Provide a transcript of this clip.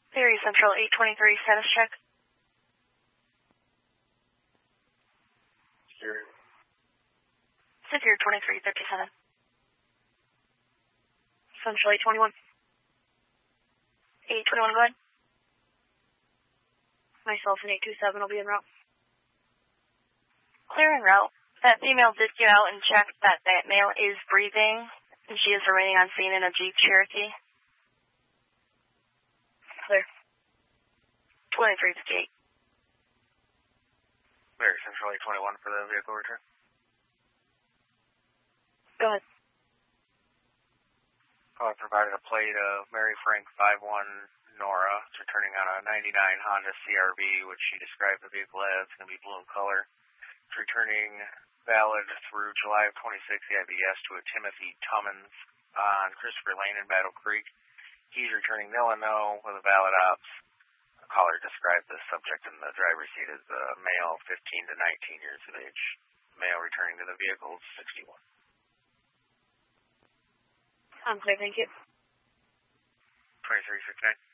Theory Central 823 status check. Severe 2357. Central 821. 821, go ahead. Myself and 827 will be en route. Clear en route. That female did get out and check that male is breathing, and she is remaining on scene in a Jeep Cherokee. Clear. 2358. Clear, Central 821 for the vehicle return. Go ahead. I provided a plate of Mary Frank 51 Nora. It's returning on a 99 Honda CRV, which she described the vehicle as. It's going to be blue in color. It's returning valid through July of 26 EIVS to a Timothy Tummins on Christopher Lane in Battle Creek. He's returning no and no with a valid ops. The caller described the subject in the driver's seat as a male 15 to 19 years of age. Male returning to the vehicle is 61. I'm clear, thank you. 2369.